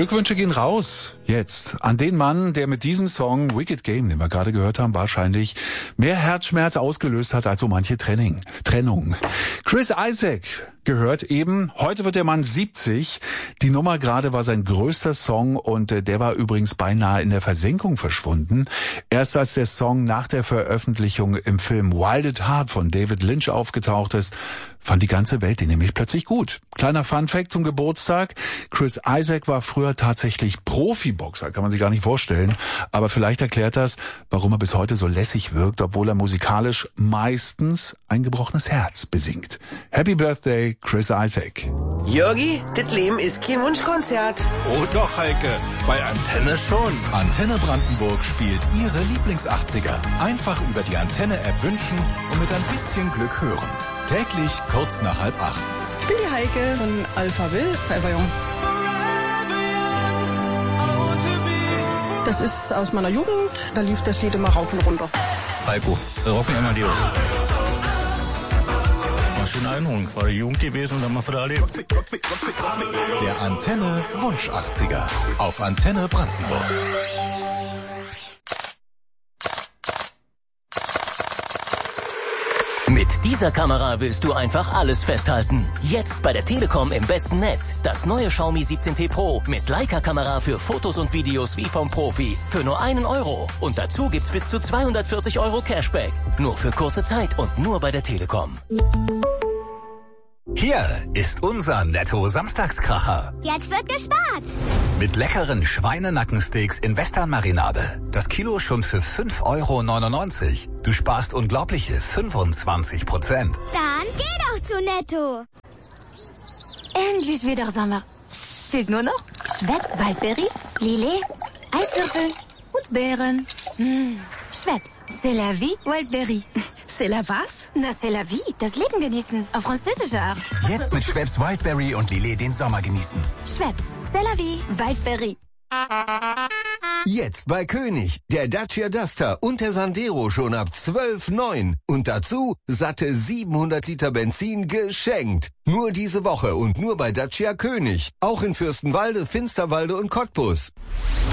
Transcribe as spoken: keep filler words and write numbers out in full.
Glückwünsche gehen raus jetzt an den Mann, der mit diesem Song Wicked Game, den wir gerade gehört haben, wahrscheinlich mehr Herzschmerz ausgelöst hat als so manche Trennung. Trennung. Chris Isaak gehört eben. Heute wird der Mann siebzig. Die Nummer gerade war sein größter Song und äh, der war übrigens beinahe in der Versenkung verschwunden. Erst als der Song nach der Veröffentlichung im Film Wild at Heart von David Lynch aufgetaucht ist, fand die ganze Welt ihn nämlich plötzlich gut. Kleiner Funfact zum Geburtstag. Chris Isaak war früher tatsächlich Profiboxer, kann man sich gar nicht vorstellen. Aber vielleicht erklärt das, warum er bis heute so lässig wirkt, obwohl er musikalisch meistens ein gebrochenes Herz besingt. Happy Birthday, Chris Isaak. Jörgi, das Leben ist kein Wunschkonzert. Oh doch, Heike, bei Antenne schon. Antenne Brandenburg spielt Ihre Lieblings-achtziger. Einfach über die Antenne-App wünschen und mit ein bisschen Glück hören. Täglich kurz nach halb acht. Ich bin die Heike von Alphaville, Forever Young. Das ist aus meiner Jugend, da lief das Lied immer rauf und runter. Heiko, wir rocken immer die Hose. War schöne Erinnerung, war die Jugend gewesen und haben wir wieder erlebt. Der Antenne Wunsch achtziger auf Antenne Brandenburg. Mit dieser Kamera willst du einfach alles festhalten. Jetzt bei der Telekom im besten Netz. Das neue Xiaomi siebzehn T Pro mit Leica-Kamera für Fotos und Videos wie vom Profi. Für nur einen Euro. Und dazu gibt's bis zu zweihundertvierzig Euro Cashback. Nur für kurze Zeit und nur bei der Telekom. Hier ist unser Netto-Samstagskracher. Jetzt wird gespart. Mit leckeren Schweinenackensteaks in Western-Marinade. Das Kilo schon für fünf Euro neunundneunzig. Du sparst unglaubliche fünfundzwanzig Prozent. Dann geh doch zu Netto. Endlich wieder Sommer. Fehlt nur noch Schweppes Waldbeere, Lillet, Eiswürfel und Beeren. Mmh. Schweppes, c'est la vie, Wildberry. C'est la was? Na, c'est la vie, das Leben genießen. Auf französische Art. Jetzt mit Schweppes Wildberry und Lillet den Sommer genießen. Schweppes, c'est la vie, Wildberry. Jetzt bei König, der Dacia Duster und der Sandero schon ab zwölf Komma neun. Und dazu satte siebenhundert Liter Benzin geschenkt. Nur diese Woche und nur bei Dacia König. Auch in Fürstenwalde, Finsterwalde und Cottbus.